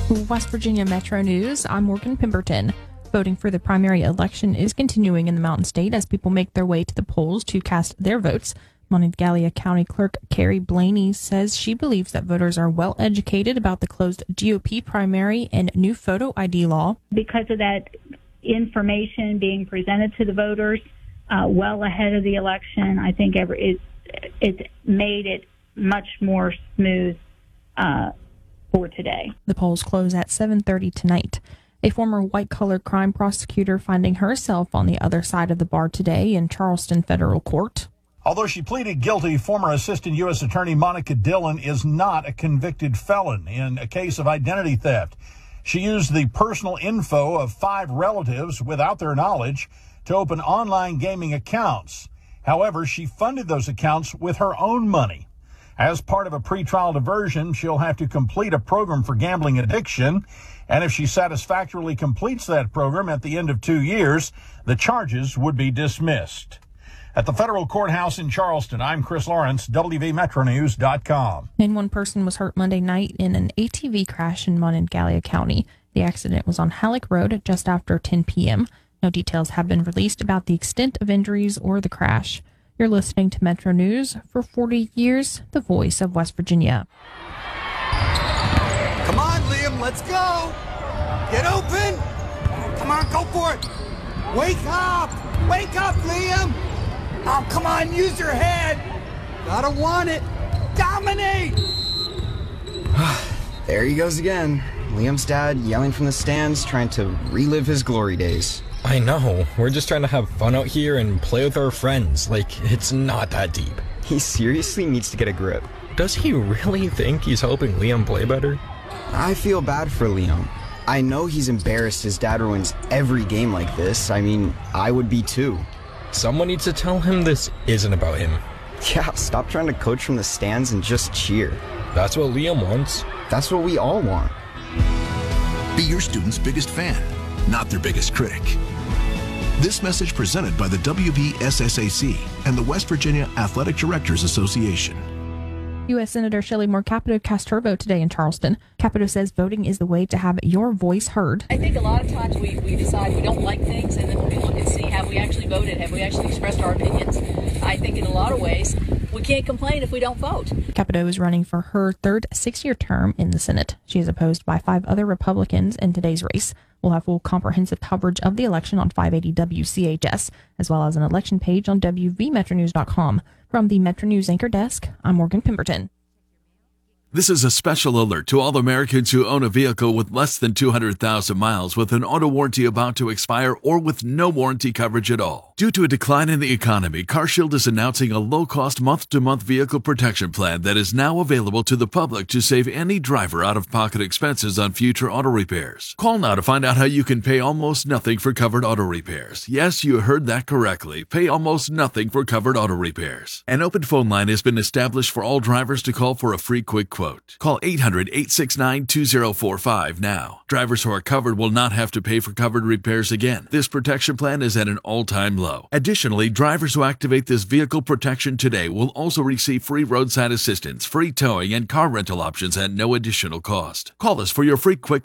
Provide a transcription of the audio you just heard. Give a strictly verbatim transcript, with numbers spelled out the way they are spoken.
West Virginia Metro News, I'm Morgan Pemberton. Voting for the primary election is continuing in the Mountain State as people make their way to the polls to cast their votes. Monongalia County Clerk Carrie Blaney says she believes that voters are well educated about the closed G O P primary and new photo I D law. Because of that information being presented to the voters uh, well ahead of the election, I think every, it's, it's made it much more smooth uh, for today. The polls close at seven thirty tonight. A former white-collar crime prosecutor finding herself on the other side of the bar today in Charleston federal court. Although she pleaded guilty, former Assistant U S Attorney Monica Dillon is not a convicted felon in a case of identity theft. She used the personal info of five relatives without their knowledge to open online gaming accounts. However, she funded those accounts with her own money. As part of a pretrial diversion, she'll have to complete a program for gambling addiction. And if she satisfactorily completes that program at the end of two years, the charges would be dismissed. At the federal courthouse in Charleston, I'm Chris Lawrence, W V Metro News dot com. And one person was hurt Monday night in an A T V crash in Monongalia County. The accident was on Halleck Road just after ten p.m. No details have been released about the extent of injuries or the crash. You're listening to Metro News. For forty years, the voice of West Virginia. Come on, Liam, let's go. Get open. Come on, go for it. Wake up. Wake up, Liam. Oh, come on, use your head. Gotta want it. Dominate. There he goes again. Liam's dad yelling from the stands, trying to relive his glory days. I know. We're just trying to have fun out here and play with our friends. Like, it's not that deep. He seriously needs to get a grip. Does he really think he's helping Liam play better? I feel bad for Liam. I know he's embarrassed his dad ruins every game like this. I mean, I would be too. Someone needs to tell him this isn't about him. Yeah, stop trying to coach from the stands and just cheer. That's what Liam wants. That's what we all want. Be your student's biggest fan, not their biggest critic. This message presented by the W V S S A C and the West Virginia Athletic Directors Association. U S Senator Shelley Moore Capito cast her vote today in Charleston. Capito says voting is the way to have your voice heard. I think a lot of times we, we decide we don't like things, and then we look and see, have we actually voted? Have we actually expressed our opinions? I think in a lot of ways, we can't complain if we don't vote. Capito is running for her third six-year term in the Senate. She is opposed by five other Republicans in today's race. We'll have full comprehensive coverage of the election on five eighty W C H S, as well as an election page on W V Metro News dot com. From the Metro News Anchor Desk, I'm Morgan Pemberton. This is a special alert to all Americans who own a vehicle with less than two hundred thousand miles with an auto warranty about to expire or with no warranty coverage at all. Due to a decline in the economy, CarShield is announcing a low-cost month-to-month vehicle protection plan that is now available to the public to save any driver out-of-pocket expenses on future auto repairs. Call now to find out how you can pay almost nothing for covered auto repairs. Yes, you heard that correctly. Pay almost nothing for covered auto repairs. An open phone line has been established for all drivers to call for a free quick quote. Call eight hundred, eight six nine, two zero four five now. Drivers who are covered will not have to pay for covered repairs again. This protection plan is at an all-time low. Additionally, drivers who activate this vehicle protection today will also receive free roadside assistance, free towing, and car rental options at no additional cost. Call us for your free quick